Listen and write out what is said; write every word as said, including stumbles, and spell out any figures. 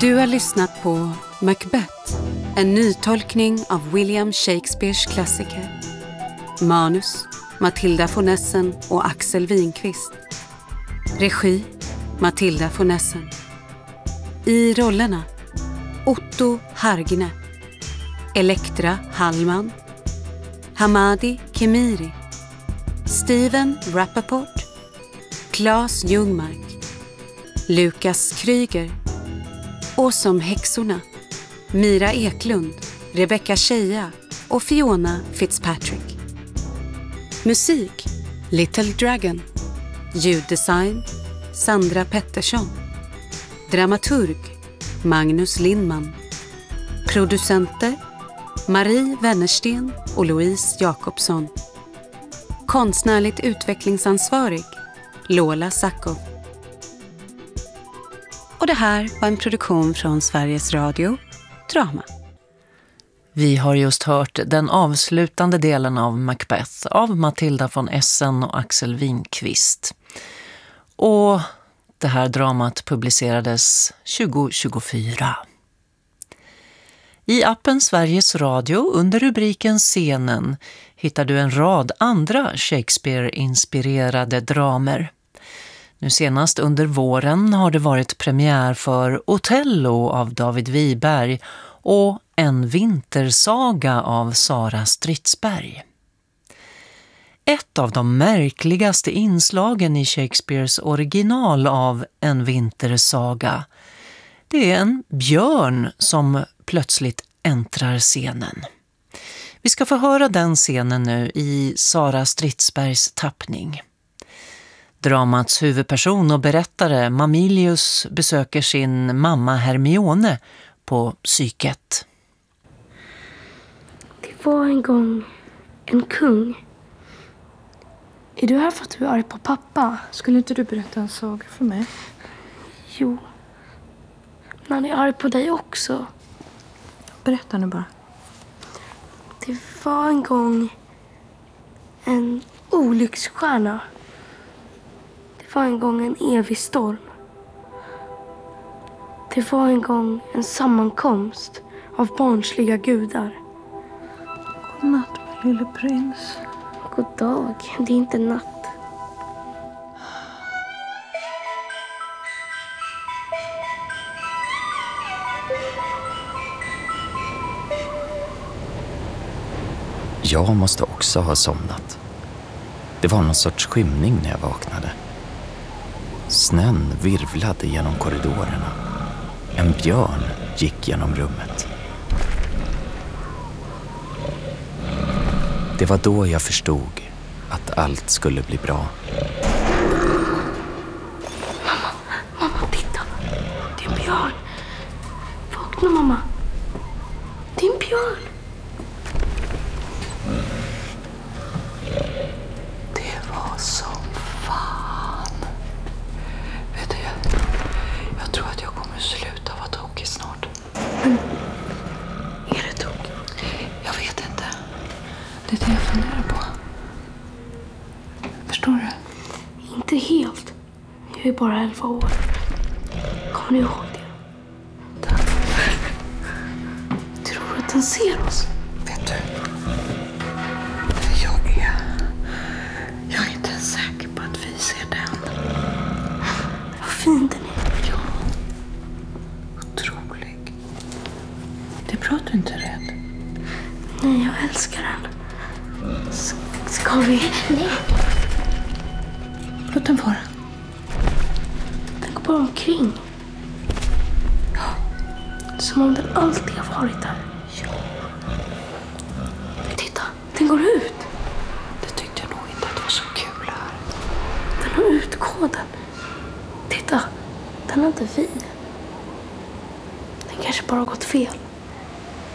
Du har lyssnat på Macbeth, en nytolkning av William Shakespeares klassiker. Manus Matilda von Essen och Axel Winqvist. Regi Matilda von Essen. I rollerna Otto Hargne, Elektra Hallman, Hamadi Kemiri, Steven Rappaport, Claes Ljungmark, Lukas Kryger och som häxorna Mira Eklund, Rebecca Scheia och Fiona Fitzpatrick. Musik Little Dragon. Ljuddesign Sandra Pettersson. Dramaturg Magnus Lindman. Producenter Marie Wennersten och Louise Jakobsson. Konstnärligt utvecklingsansvarig Lola Sackov. Och det här var en produktion från Sveriges Radio Drama. Vi har just hört den avslutande delen av Macbeth av Matilda von Essen och Axel Winqvist. Och det här dramat publicerades tjugo tjugofyra. I appen Sveriges Radio under rubriken Scenen hittar du en rad andra Shakespeare-inspirerade dramer. Nu senast under våren har det varit premiär för Otello av David Wiberg och En vintersaga av Sara Stridsberg. Ett av de märkligaste inslagen i Shakespeares original av En vintersaga, det är en björn som plötsligt äntrar scenen. Vi ska få höra den scenen nu i Sara Stridsbergs tappning. Dramats huvudperson och berättare Mamilius besöker sin mamma Hermione på psyket. Det var en gång en kung. Är du här för att du är arg på pappa? Skulle inte du berätta en saga för mig? Jo. Men han är arg på dig också. Berätta nu bara. Det var en gång en olycksstjärna. Det var en gång en evig storm. Det var en gång en sammankomst av barnsliga gudar. God natt, min lille prins. God dag, det är inte natt. Jag måste också ha somnat. Det var någon sorts skymning när jag vaknade. Snön virvlade genom korridorerna. En björn gick genom rummet. Det var då jag förstod att allt skulle bli bra. Mamma, mamma, titta. Det är en björn. Vakna, mamma. Det är en björn. Det var som fan. Vet du, jag, jag tror att jag kommer sluta vara tokig snart. Men är det tokig? Jag vet inte. Det är det jag funderar på. Förstår du? Inte helt. Jag är bara elva år. Kommer ni ihåg det? Tror du att den ser oss? Vet du? Jag är... Jag är inte ens säker på att vi ser den. Vad fin den är. Ja. Otrolig. Det är bra att du inte är rädd. Nej, jag älskar den. S- ska vi? Nej. Låt den vara. Den går bara omkring. Som om den alltid har varit där. Ja. Titta, den går ut. Det tyckte jag nog inte att det var så kul här. Den har utkoden. Titta, den har inte vi. Den kanske bara har gått fel.